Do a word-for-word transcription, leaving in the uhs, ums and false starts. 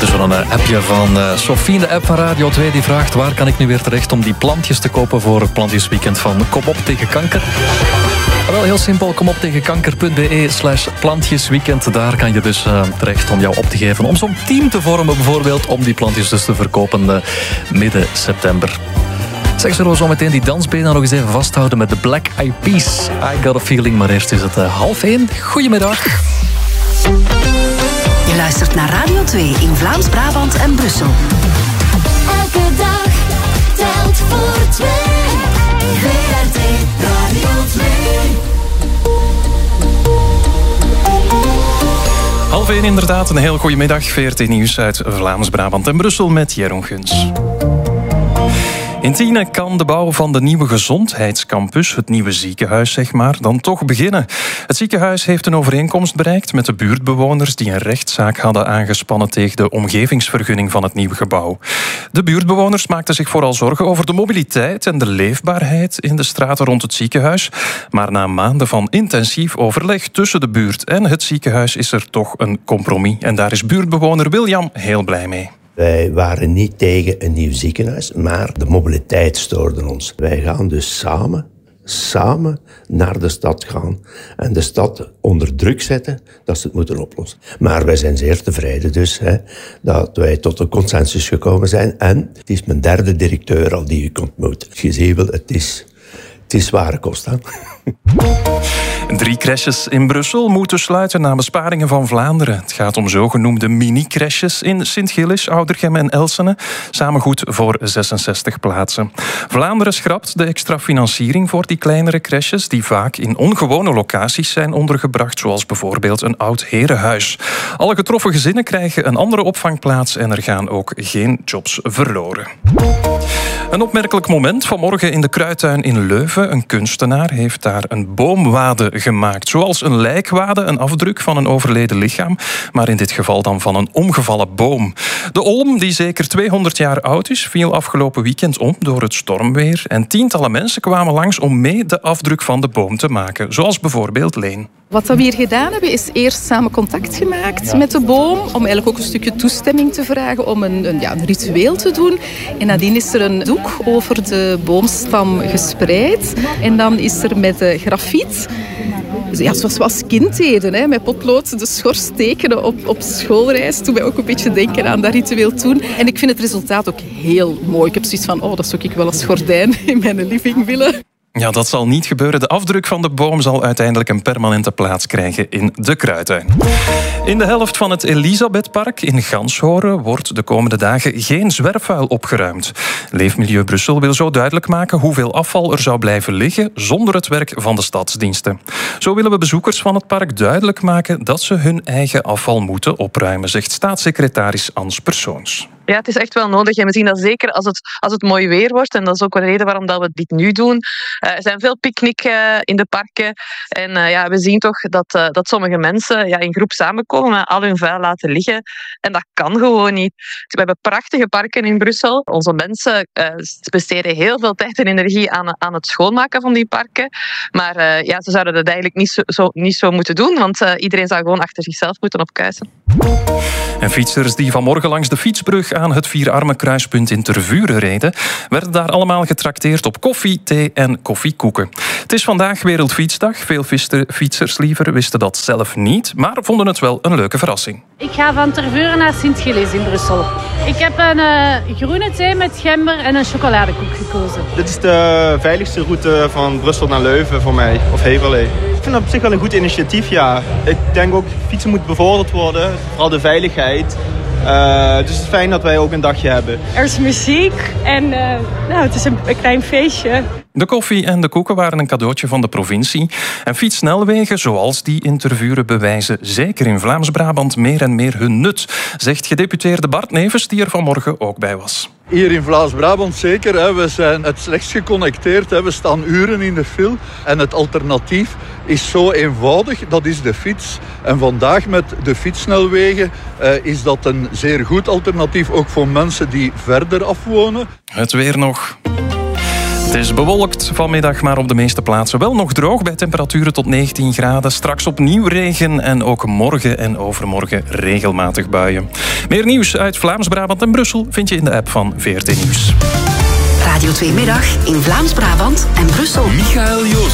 is er een appje van uh, Sophie, de app van Radio twee, die vraagt: waar kan ik nu weer terecht om die plantjes te kopen voor het plantjesweekend van Kom op tegen kanker? Wel heel simpel, komoptegenkanker.be slash plantjesweekend. Daar kan je dus uh, terecht om jou op te geven. Om zo'n team te vormen bijvoorbeeld, om die plantjes dus te verkopen uh, midden september. Zeg, zullen we zo meteen die dansbenen nog eens even vasthouden met de Black Eyed Peas. I got a feeling, maar eerst is het uh, half één. Goedemiddag. Je luistert naar Radio twee in Vlaams-Brabant en Brussel. Elke dag telt voor twee. V R T Radio twee. Half één inderdaad, een heel goede middag. V R T Nieuws uit Vlaams-Brabant en Brussel met Jeroen Guns. In Tiene kan de bouw van de nieuwe gezondheidscampus, het nieuwe ziekenhuis zeg maar, dan toch beginnen. Het ziekenhuis heeft een overeenkomst bereikt met de buurtbewoners die een rechtszaak hadden aangespannen tegen de omgevingsvergunning van het nieuwe gebouw. De buurtbewoners maakten zich vooral zorgen over de mobiliteit en de leefbaarheid in de straten rond het ziekenhuis. Maar na maanden van intensief overleg tussen de buurt en het ziekenhuis is er toch een compromis. En daar is buurtbewoner William heel blij mee. Wij waren niet tegen een nieuw ziekenhuis, maar de mobiliteit stoorde ons. Wij gaan dus samen, samen naar de stad gaan en de stad onder druk zetten dat ze het moeten oplossen. Maar wij zijn zeer tevreden dus hè, dat wij tot een consensus gekomen zijn. En het is mijn derde directeur al die ik ontmoet. Je ziet wel, het is, het is zware kost, hè. Drie crèches in Brussel moeten sluiten na besparingen van Vlaanderen. Het gaat om zogenoemde mini-crèches in Sint-Gillis, Oudergem en Elsene. Samen goed voor zesenzestig plaatsen. Vlaanderen schrapt de extra financiering voor die kleinere crèches die vaak in ongewone locaties zijn ondergebracht, zoals bijvoorbeeld een oud herenhuis. Alle getroffen gezinnen krijgen een andere opvangplaats en er gaan ook geen jobs verloren. Een opmerkelijk moment vanmorgen in de Kruidtuin in Leuven. Een kunstenaar heeft daar een boomwade gemaakt. Zoals een lijkwade, een afdruk van een overleden lichaam, maar in dit geval dan van een omgevallen boom. De olm, die zeker tweehonderd jaar oud is, viel afgelopen weekend om door het stormweer en tientallen mensen kwamen langs om mee de afdruk van de boom te maken. Zoals bijvoorbeeld Leen. Wat we hier gedaan hebben, is eerst samen contact gemaakt ja. met de boom, om eigenlijk ook een stukje toestemming te vragen om een, een, ja, een ritueel te doen. En nadien is er een doek over de boomstam gespreid. En dan is er met uh, grafiet, ja, zoals we als kind deden, hè, met potlood de schors tekenen op, op schoolreis, toen wij ook een beetje denken aan dat ritueel toen. En ik vind het resultaat ook heel mooi. Ik heb zoiets van, oh, dat zou ik wel als gordijn in mijn living willen. Ja, dat zal niet gebeuren. De afdruk van de boom zal uiteindelijk een permanente plaats krijgen in de Kruidtuin. In de helft van het Elisabethpark in Ganshoren wordt de komende dagen geen zwerfvuil opgeruimd. Leefmilieu Brussel wil zo duidelijk maken hoeveel afval er zou blijven liggen zonder het werk van de stadsdiensten. Zo willen we bezoekers van het park duidelijk maken dat ze hun eigen afval moeten opruimen, zegt staatssecretaris Ans Persoons. Ja, het is echt wel nodig. En we zien dat zeker als het, als het mooi weer wordt. En dat is ook een reden waarom dat we dit nu doen. Uh, er zijn veel picknick uh, in de parken. En uh, ja, we zien toch dat, uh, dat sommige mensen ja, in groep samenkomen en al hun vuil laten liggen. En dat kan gewoon niet. We hebben prachtige parken in Brussel. Onze mensen uh, besteden heel veel tijd en energie aan, aan het schoonmaken van die parken. Maar uh, ja, ze zouden dat eigenlijk niet zo, zo, niet zo moeten doen. Want uh, iedereen zou gewoon achter zichzelf moeten opkuisen. En fietsers die vanmorgen langs de fietsbrug aan het Vierarmenkruispunt in Tervuren reden, werden daar allemaal getrakteerd op koffie, thee en koffiekoeken. Het is vandaag Wereldfietsdag. Veel fietsers liever wisten dat zelf niet, maar vonden het wel een leuke verrassing. Ik ga van Tervuren naar Sint-Gillis in Brussel. Ik heb een uh, groene thee met gember en een chocoladekoek gekozen. Dit is de veiligste route van Brussel naar Leuven voor mij, of Heverlee. Ik vind het op zich wel een goed initiatief, ja. Ik denk ook, fietsen moet bevorderd worden, vooral de veiligheid. Uh, dus het is fijn dat wij ook een dagje hebben. Er is muziek en uh, nou, het is een, een klein feestje. De koffie en de koeken waren een cadeautje van de provincie. En fietssnelwegen zoals die in Tervuren bewijzen zeker in Vlaams-Brabant meer en meer hun nut, zegt gedeputeerde Bart Nevers, die er vanmorgen ook bij was. Hier in Vlaams-Brabant zeker. Hè. We zijn het slechtst geconnecteerd. Hè. We staan uren in de file. En het alternatief is zo eenvoudig. Dat is de fiets. En vandaag met de fietssnelwegen uh, is dat een zeer goed alternatief. Ook voor mensen die verder afwonen. Het weer nog. Het is bewolkt vanmiddag, maar op de meeste plaatsen wel nog droog bij temperaturen tot negentien graden. Straks opnieuw regen en ook morgen en overmorgen regelmatig buien. Meer nieuws uit Vlaams-Brabant en Brussel vind je in de app van V R T Nieuws. Radio twee Middag in Vlaams-Brabant en Brussel. Michael Joost.